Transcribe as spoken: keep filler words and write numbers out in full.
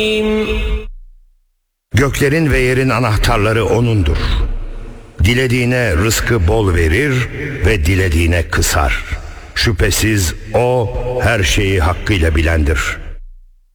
Göklerin ve yerin anahtarları O'nundur. Dilediğine rızkı bol verir ve dilediğine kısar. Şüphesiz O her şeyi hakkıyla bilendir.